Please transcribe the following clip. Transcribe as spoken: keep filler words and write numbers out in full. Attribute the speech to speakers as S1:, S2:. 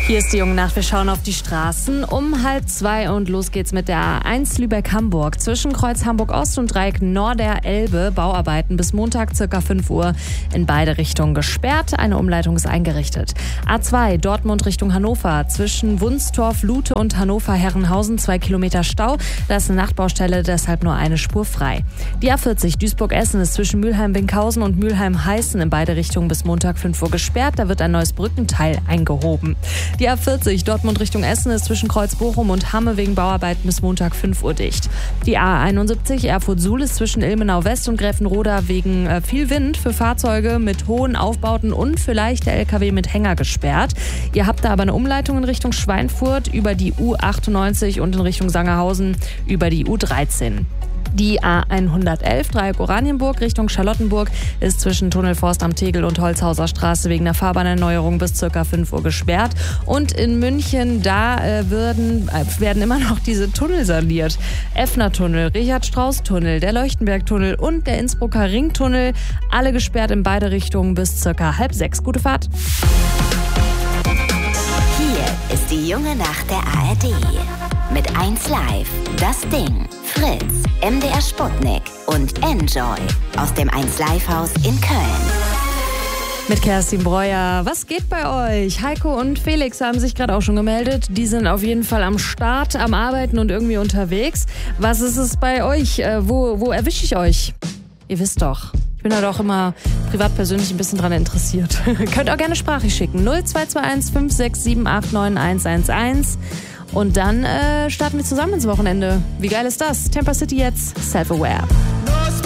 S1: Hier ist die junge Nacht. Wir schauen auf die Straßen um halb zwei und los geht's mit der A eins Lübeck-Hamburg. Zwischen Kreuz Hamburg-Ost und Dreieck Nord der Elbe Bauarbeiten bis Montag circa fünf Uhr in beide Richtungen gesperrt. Eine Umleitung ist eingerichtet. A zwei Dortmund Richtung Hannover. Zwischen Wunstorf, Lute und Hannover-Herrenhausen zwei Kilometer Stau. Da ist eine Nachtbaustelle, deshalb nur eine Spur frei. Die A vierzig Duisburg-Essen ist zwischen Mülheim-Winkhausen und Mülheim-Heißen in beide Richtungen bis Montag fünf Uhr gesperrt. Da wird ein neues Brückenteil eingehoben. Die A vierzig Dortmund Richtung Essen ist zwischen Kreuz Bochum und Hamme wegen Bauarbeiten bis Montag fünf Uhr dicht. Die A einundsiebzig Erfurt-Suhl ist zwischen Ilmenau West und Gräfenroda wegen äh, viel Wind für Fahrzeuge mit hohen Aufbauten und für leichte L K W mit Hänger gesperrt. Ihr habt da aber eine Umleitung in Richtung Schweinfurt über die U achtundneunzig und in Richtung Sangerhausen über die U dreizehn. Die A hundertelf Dreieck Oranienburg Richtung Charlottenburg ist zwischen Tunnelforst am Tegel und Holzhauser Straße wegen der Fahrbahnerneuerung bis ca. fünf Uhr gesperrt. Und in München, da äh, werden, äh, werden immer noch diese Tunnel saniert. Effner-Tunnel, Richard-Strauß-Tunnel, der Leuchtenberg-Tunnel und der Innsbrucker Ringtunnel. Alle gesperrt in beide Richtungen bis ca. halb sechs. Gute Fahrt.
S2: Hier ist die junge Nacht der A R D. Mit eins Live, das Ding, Fritz, M D R Sputnik und Enjoy aus dem eins Live Haus in Köln.
S1: Mit Kerstin Breuer. Was geht bei euch? Heiko und Felix haben sich gerade auch schon gemeldet. Die sind auf jeden Fall am Start, am Arbeiten und irgendwie unterwegs. Was ist es bei euch? Äh, wo, wo erwische ich euch? Ihr wisst doch. Ich bin da doch immer privat persönlich ein bisschen dran interessiert. Könnt auch gerne Sprachricht schicken. null zwei zwei eins fünf sechs sieben acht neun eins eins eins. Und dann äh, starten wir zusammen ins Wochenende. Wie geil ist das? Temper City jetzt, Self-Aware.